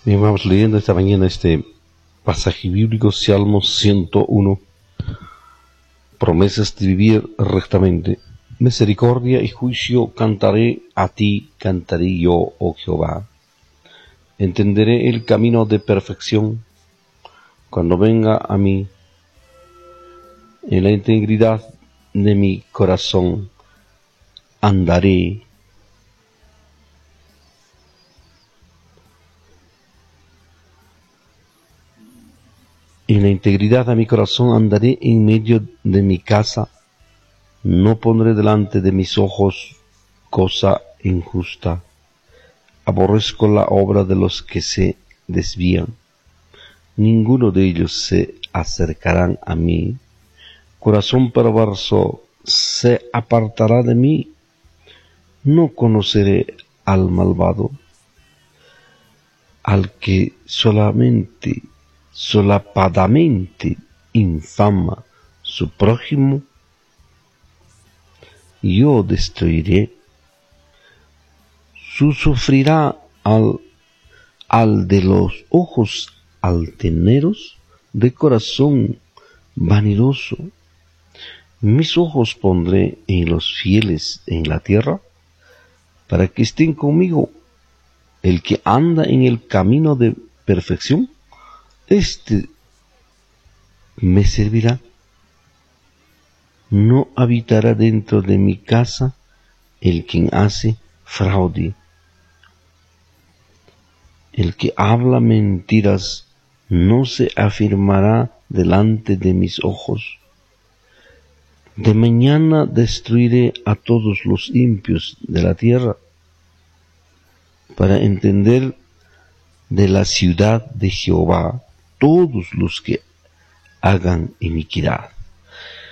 Bien, vamos leyendo esta mañana este pasaje bíblico, Salmo 101, promesas de vivir rectamente. Misericordia y juicio cantaré a ti, cantaré yo, oh Jehová. Entenderé el camino de perfección cuando venga a mí. En la integridad de mi corazón andaré. En la integridad de mi corazón andaré en medio de mi casa. No pondré delante de mis ojos cosa injusta. Aborrezco la obra de los que se desvían. Ninguno de ellos se acercarán a mí. Corazón perverso se apartará de mí. No conoceré al malvado, al que solapadamente infama su prójimo. Yo destruiré. Sufrirá al de los ojos altaneros, de corazón vanidoso. Mis ojos pondré en los fieles en la tierra, para que estén conmigo. El que anda en el camino de perfección, este me servirá. No habitará dentro de mi casa el quien hace fraude. El que habla mentiras no se afirmará delante de mis ojos. De mañana destruiré a todos los impios de la tierra, para entender de la ciudad de Jehová todos los que hagan iniquidad.